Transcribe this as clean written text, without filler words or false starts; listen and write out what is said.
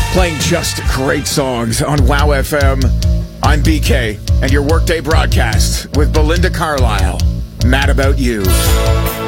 Playing just great songs on WOW FM. I'm BK, and your Workday broadcast with Belinda Carlisle. Mad About You.